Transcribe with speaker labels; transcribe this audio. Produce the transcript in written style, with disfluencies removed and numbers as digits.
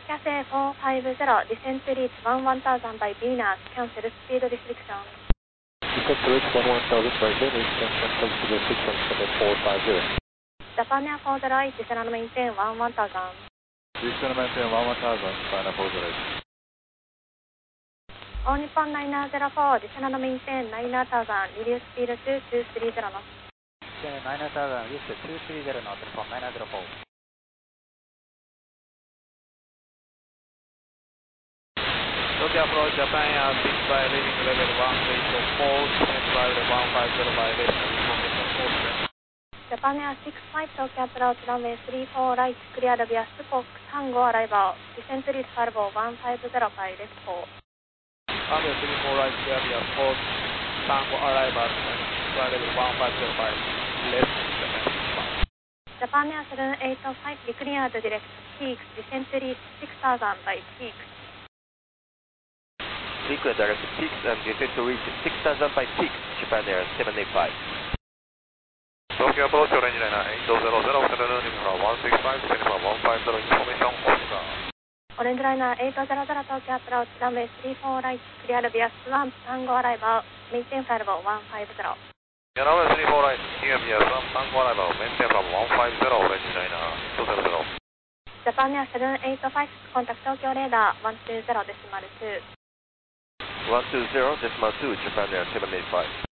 Speaker 1: Cathay 450, descend to reach 11000 by Venus, cancel speed restriction.
Speaker 2: Descend to reach 11000 by Venus, cancel speed restriction 7450.
Speaker 1: Japan Air 408, descend and maintain 11000.
Speaker 2: Descend and maintain 11000, Japan Air 408.
Speaker 1: All Nippon 904, descend and maintain 9000, reduce speed to 230 knots.
Speaker 3: Descend 9000, reduce to 230 knots, Nippon 904.
Speaker 4: Tokyo approach Japan Air 6 by leading level 184, descend flight 150 by leading information force.
Speaker 1: Japan Air 65, Tokyo approach runway 34 right, cleared via Spock Tango arrival, descend to reach Falvo 150 by left 4.
Speaker 4: Runway 34 right, cleared via Spock Tango arrival, flight level 150 by left
Speaker 1: Japan Air 785, declared direct peaks, descend to reach 6000 by peaks.
Speaker 5: Frequent direct peaks and descend to reach 6000 by peaks, Japan Air 785.
Speaker 4: Tokyo approach orange liner 800, afternoon Nippon 165, Nippon 150, information officer.
Speaker 1: Orange liner 800, Tokyo approach runway 34 right, cleared via Swan Tango arrival, maintain Falvo 150.
Speaker 4: Runway 34 right, cleared via Swan Tango arrival, maintain Falvo 150, orange liner 800.
Speaker 1: Japan Air 785, contact Tokyo radar 120.2.
Speaker 5: 120.2, Japan Air 785.